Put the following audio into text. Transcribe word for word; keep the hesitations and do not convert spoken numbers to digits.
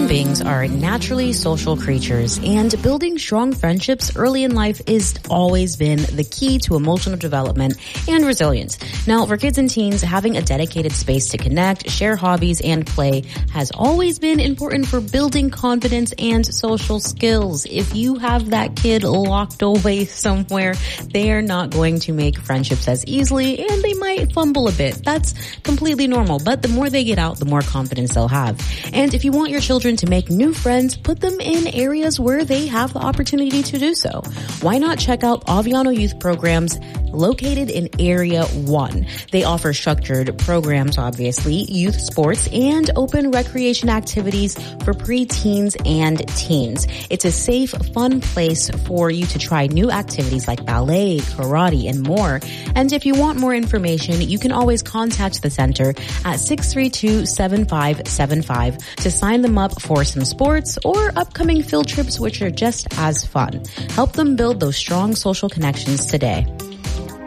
beings are naturally social creatures, and building strong friendships early in life has always been the key to emotional development and resilience. Now, for kids and teens, having a dedicated space to connect, share hobbies, and play has always been important for building confidence and social skills. If you have that kid locked away somewhere, they are not going to make friendships as easily, and they might fumble a bit. That's completely normal, but the more they get out, the more confidence they'll have. And if you want your children to make new friends, put them in areas where they have the opportunity to do so. Why not check out Aviano Youth Programs located in Area one? They offer structured programs, obviously, youth sports, and open recreation activities for preteens and teens. It's a safe, fun place for you to try new activities like ballet, karate, and more. And if you want more information, you can always contact the center at six three two, seven five seven five to sign them up for some sports or upcoming field trips, which are just as fun. Help them build those strong social connections today.